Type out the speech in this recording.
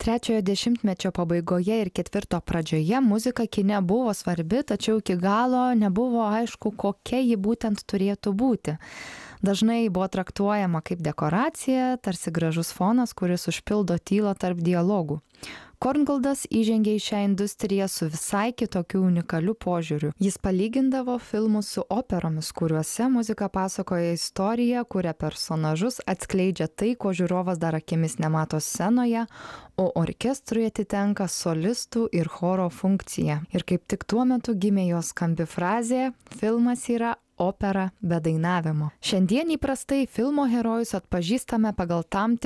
Trečiojo dešimtmečio pabaigoje ir ketvirto pradžioje muzika kine buvo svarbi, tačiau iki galo nebuvo aišku, kokia ji būtent turėtų būti. Dažnai buvo traktuojama kaip dekoracija, tarsi gražus fonas, kuris užpildo tylą tarp dialogų. Korngoldas įžengė į šią industriją su visai kitokiu unikaliu požiūriu. Jis palygindavo filmus su operomis, kuriuose muzika pasakoja istoriją, kuria personažus, atskleidžia tai, ko žiūrovas dar akimis nemato scenoje, o orkestrui atitenka solistų ir choro funkcija. Ir kaip tik tuo metu gimė jos skambi frazė: filmas yra opera be dainavimo. Šiandien įprastai filmo herojus atpažįstame pagal tam